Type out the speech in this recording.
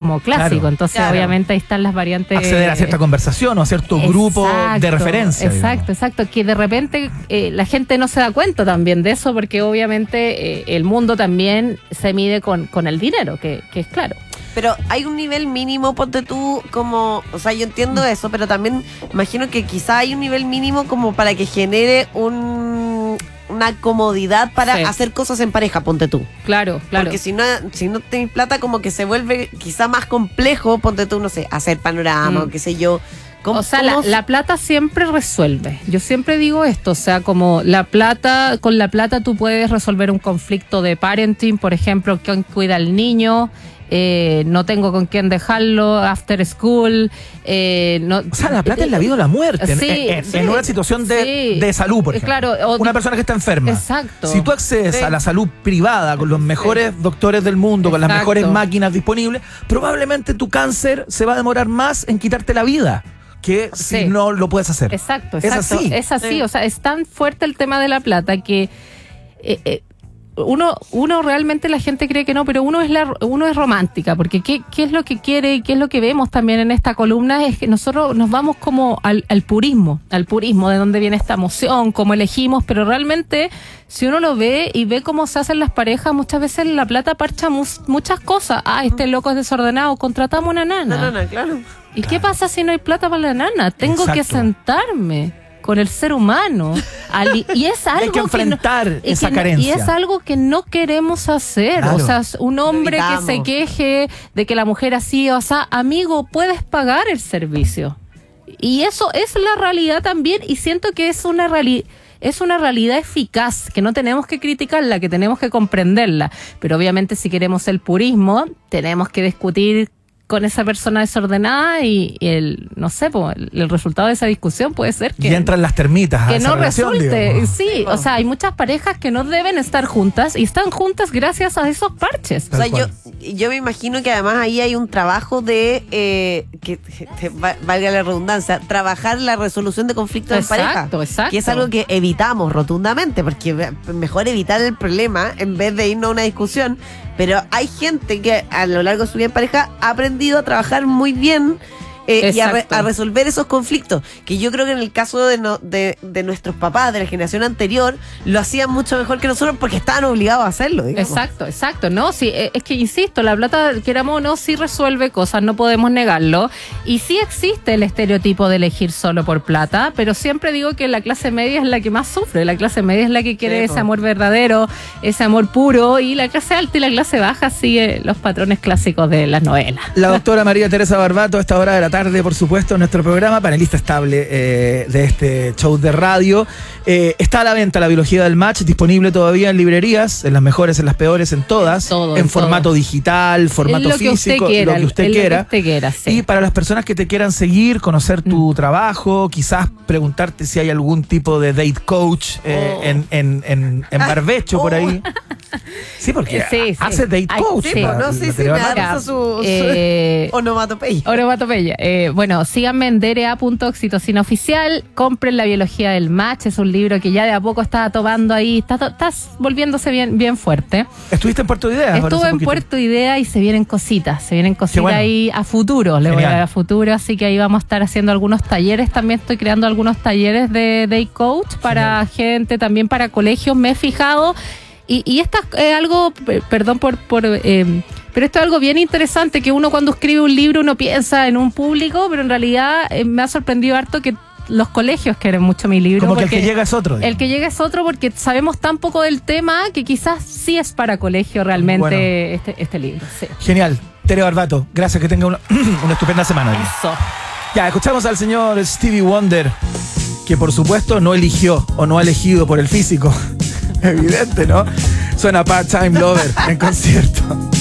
como clásico. Claro. Entonces, obviamente, ahí están las variantes. Acceder a cierta conversación o a cierto grupo de referencia. Exacto. Que de repente la gente no se da cuenta también de eso, porque obviamente el mundo también se mide con el dinero, que es claro. Pero hay un nivel mínimo, ponte tú, como, o sea, yo entiendo eso, pero también imagino que quizá hay un nivel mínimo como para que genere una comodidad para hacer cosas en pareja, ponte tú. Claro. Porque si no tenés plata, como que se vuelve quizá más complejo, ponte tú, no sé, hacer panorama o qué sé yo. O sea, la plata siempre resuelve. Yo siempre digo esto, o sea, como con la plata tú puedes resolver un conflicto de parenting, por ejemplo, quién cuida al niño, no tengo con quién dejarlo, after school. O sea, la plata es la vida o la muerte. En una situación de salud, por ejemplo. Claro, una persona que está enferma. Exacto. Si tú accedes a la salud privada con los mejores doctores del mundo, con las mejores máquinas disponibles, probablemente tu cáncer se va a demorar más en quitarte la vida que si no lo puedes hacer. Exacto. Es así. Es así, o sea, es tan fuerte el tema de la plata que uno realmente, la gente cree que no, pero uno es romántica, porque ¿qué es lo que quiere y qué es lo que vemos también en esta columna? Es que nosotros nos vamos como al purismo, de dónde viene esta emoción, cómo elegimos, pero realmente si uno lo ve y ve cómo se hacen las parejas, muchas veces la plata parcha muchas cosas. Este loco es desordenado, contratamos una nana. Claro. ¿Y qué pasa si no hay plata para la nana? Tengo que sentarme con el ser humano y es algo hay que enfrentar esa carencia, y es algo que no queremos hacer. O sea, un hombre que se queje de que la mujer así, o sea, amigo, puedes pagar el servicio, y eso es la realidad también, y siento que es una realidad eficaz, que no tenemos que criticarla, que tenemos que comprenderla, pero obviamente si queremos el purismo tenemos que discutir con esa persona desordenada y el resultado de esa discusión puede ser que... Y entran las termitas que a esa no relación, resulte, digamos. sí, o sea, hay muchas parejas que no deben estar juntas y están juntas gracias a esos parches. O sea, yo me imagino que además ahí hay un trabajo de, valga la redundancia, trabajar la resolución de conflictos en pareja. Exacto. Que es algo que evitamos rotundamente, porque mejor evitar el problema en vez de irnos a una discusión. Pero hay gente que a lo largo de su vida en pareja ha aprendido a trabajar muy bien y a resolver esos conflictos, que yo creo que en el caso de nuestros papás de la generación anterior lo hacían mucho mejor que nosotros porque estaban obligados a hacerlo, digamos. Exacto, no, sí, es que insisto, la plata, queramos o no, sí resuelve cosas, no podemos negarlo, y sí existe el estereotipo de elegir solo por plata, pero siempre digo que la clase media es la que más sufre, la clase media es la que quiere ese amor verdadero, ese amor puro, y la clase alta y la clase baja sigue los patrones clásicos de las novelas. La doctora María Teresa Barbato, a esta hora de la tarde, por supuesto, en nuestro programa, panelista estable de este show de radio. Está a la venta La Biología del Match, disponible todavía en librerías, en las mejores, en las peores, en todas, en formato digital, formato físico, lo que usted quiera. Sí. Y para las personas que te quieran seguir, conocer tu trabajo, quizás preguntarte si hay algún tipo de date coach en barbecho por ahí. Sí, porque hace date coach. Sí, no sé si me da su onomatopeya. Bueno, síganme en dra.oxitocinaoficial, compren La Biología del Match, es un libro que ya de a poco está tomando ahí, estás volviéndose bien fuerte. ¿Estuviste en Puerto Ideas? Estuve en Puerto Ideas y se vienen cositas bueno. Ahí a futuro, le voy a dar a futuro, así que ahí vamos a estar haciendo algunos talleres, también estoy creando algunos talleres de date coach para gente, también para colegios, me he fijado. Y esto es algo, perdón pero esto es algo bien interesante, que uno cuando escribe un libro uno piensa en un público, pero en realidad me ha sorprendido harto que los colegios quieren mucho mi libro. Como que el que llega es otro. El que llega es otro porque sabemos tan poco del tema que quizás sí es para colegio realmente este libro. Sí. Genial. Tere Barbato, gracias, que tenga una estupenda semana. Eso. Ya, escuchamos al señor Stevie Wonder, que por supuesto no eligió o no ha elegido por el físico. Evidente, ¿no? Suena Part-Time Lover en concierto.